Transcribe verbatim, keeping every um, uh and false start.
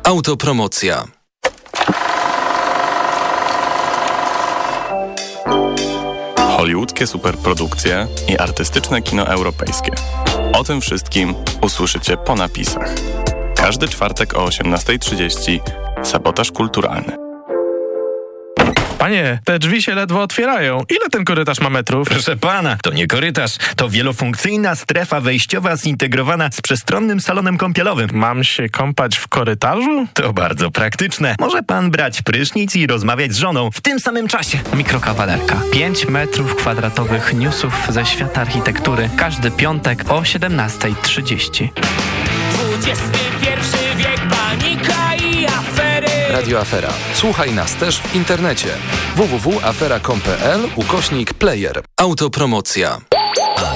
Autopromocja. Hollywoodzkie superprodukcje i artystyczne kino europejskie. O tym wszystkim usłyszycie po napisach. Każdy czwartek o osiemnasta trzydzieści. Sabotaż kulturalny. Panie, te drzwi się ledwo otwierają. Ile ten korytarz ma metrów? Proszę pana, to nie korytarz, to wielofunkcyjna strefa wejściowa zintegrowana z przestronnym salonem kąpielowym. Mam się kąpać w korytarzu? To bardzo praktyczne. Może pan brać prysznic i rozmawiać z żoną w tym samym czasie. Mikrokawalerka. pięć metrów kwadratowych newsów ze świata architektury. Każdy piątek o siedemnasta trzydzieści. dwudziesty pierwszy wiek, panika i afery. Radio Afera. Słuchaj nas też w internecie. w w w kropka afera kropka com kropka p l ukośnik player. Autopromocja.